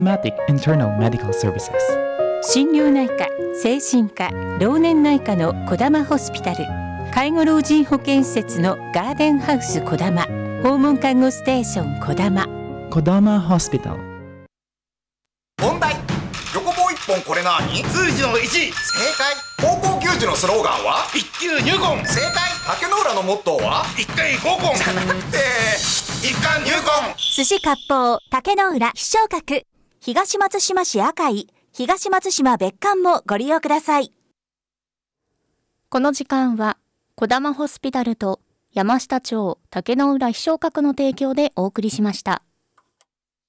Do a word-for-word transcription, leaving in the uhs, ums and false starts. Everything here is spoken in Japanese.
Matic Internal Medical Services。 心療内科、精神科、老年内科のこだまホスピタル、介護老人保健施設のガーデンハウスこだま、訪問看護ステーションこだま、 こだまホスピタル。 問題、横棒一本これなーに？ 数字のいち。 正解。高校球児のスローガンは？ 一球入魂。 正解。竹の浦のモットーは？ 一回合魂。 じゃなくて一貫入魂。 寿司割烹竹の浦必勝閣、東松島市赤井、東松島別館もご利用ください。 この時間はこだまホスピタルと山下町竹の浦必勝閣の提供でお送りしました。